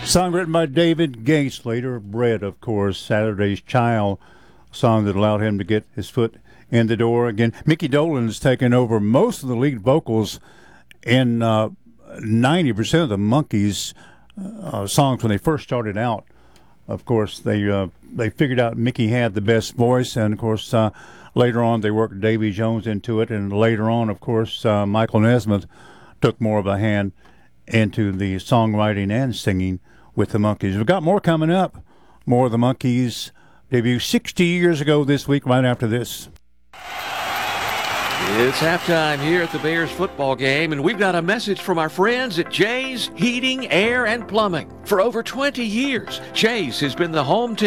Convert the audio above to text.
Song written by David Gates, later Bread, of course, Saturday's Child, song that allowed him to get his foot in the door again. Mickey Dolenz taken over most of the lead vocals in 90% of the Monkees songs when they first started out. Of course, they figured out Mickey had the best voice, and of course, later on they worked Davy Jones into it, and later on, of course, Michael Nesmith took more of a hand into the songwriting and singing with the Monkees. We've got more coming up. More of the Monkees debut 60 years ago this week, right after this. It's halftime here at the Bears football game, and we've got a message from our friends at Jay's Heating, Air, and Plumbing. For over 20 years, Jay's has been the home team